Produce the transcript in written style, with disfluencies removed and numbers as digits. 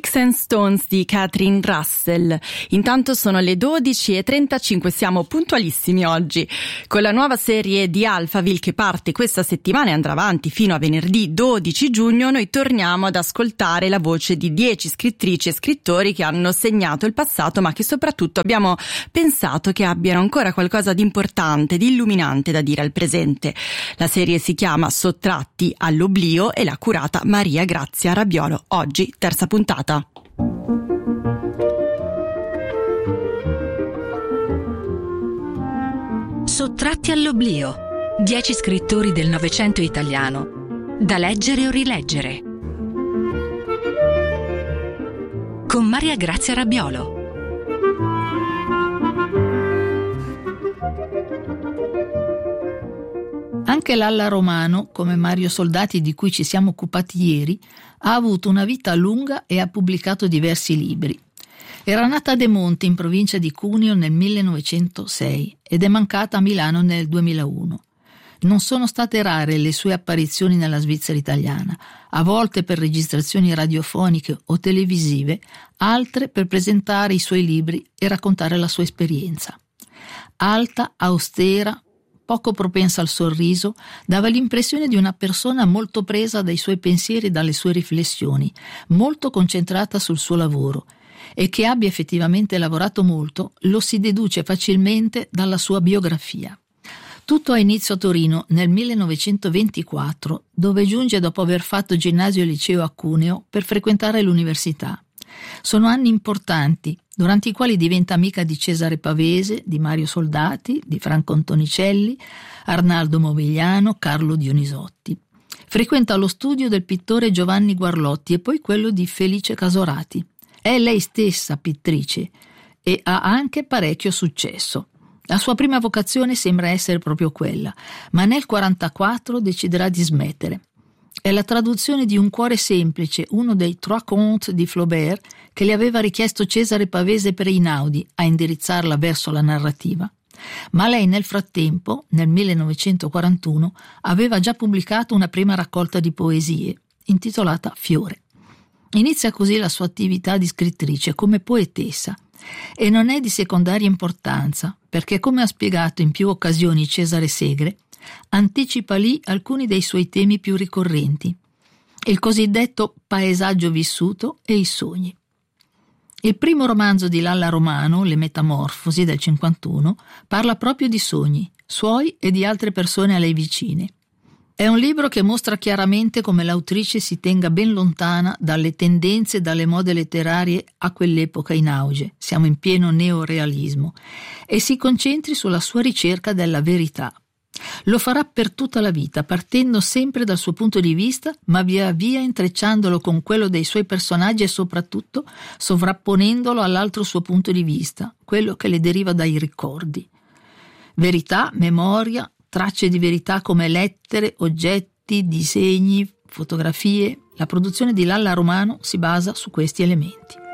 Sticks and Stones di Catherine Russell. Intanto sono le 12:35, siamo puntualissimi oggi con la nuova serie di Alphaville che parte questa settimana e andrà avanti fino a venerdì 12 giugno. Noi torniamo ad ascoltare la voce di 10 scrittrici e scrittori che hanno segnato il passato, ma che soprattutto abbiamo pensato che abbiano ancora qualcosa di importante, di illuminante da dire al presente. La serie si chiama Sottratti all'oblio e l'ha curata Maria Grazia Rabiolo. Oggi terza puntata. Sottratti all'oblio. 10 scrittori del Novecento italiano, da leggere o rileggere. Con Maria Grazia Rabiolo. Anche Lalla Romano, come Mario Soldati di cui ci siamo occupati ieri, ha avuto una vita lunga e ha pubblicato diversi libri. Era nata a De Monte, in provincia di Cuneo, nel 1906 ed è mancata a Milano nel 2001. Non sono state rare le sue apparizioni nella Svizzera italiana, a volte per registrazioni radiofoniche o televisive, altre per presentare i suoi libri e raccontare la sua esperienza. Alta, austera, poco propensa al sorriso, dava l'impressione di una persona molto presa dai suoi pensieri e dalle sue riflessioni, molto concentrata sul suo lavoro, e che abbia effettivamente lavorato molto lo si deduce facilmente dalla sua biografia. Tutto ha inizio a Torino nel 1924, dove giunge dopo aver fatto ginnasio e liceo a Cuneo per frequentare l'università. Sono anni importanti, durante i quali diventa amica di Cesare Pavese, di Mario Soldati, di Franco Antonicelli, Arnaldo Movigliano, Carlo Dionisotti. Frequenta lo studio del pittore Giovanni Guarlotti e poi quello di Felice Casorati. È lei stessa pittrice e ha anche parecchio successo. La sua prima vocazione sembra essere proprio quella, ma nel 1944 deciderà di smettere. È la traduzione di Un cuore semplice, uno dei Trois Contes di Flaubert, che le aveva richiesto Cesare Pavese per Einaudi a indirizzarla verso la narrativa. Ma lei nel frattempo, nel 1941, aveva già pubblicato una prima raccolta di poesie, intitolata Fiore. Inizia così la sua attività di scrittrice come poetessa, e non è di secondaria importanza, perché, come ha spiegato in più occasioni Cesare Segre, anticipa lì alcuni dei suoi temi più ricorrenti, il cosiddetto paesaggio vissuto e i sogni. Il primo romanzo di Lalla Romano, Le Metamorfosi del 51, parla proprio di sogni, suoi e di altre persone a lei vicine. È un libro che mostra chiaramente come l'autrice si tenga ben lontana dalle tendenze e dalle mode letterarie a quell'epoca in auge, siamo in pieno neorealismo, e si concentri sulla sua ricerca della verità. Lo farà per tutta la vita, partendo sempre dal suo punto di vista, ma via via intrecciandolo con quello dei suoi personaggi e soprattutto sovrapponendolo all'altro suo punto di vista, quello che le deriva dai ricordi. Verità, memoria, tracce di verità come lettere, oggetti, disegni, fotografie. La produzione di Lalla Romano si basa su questi elementi.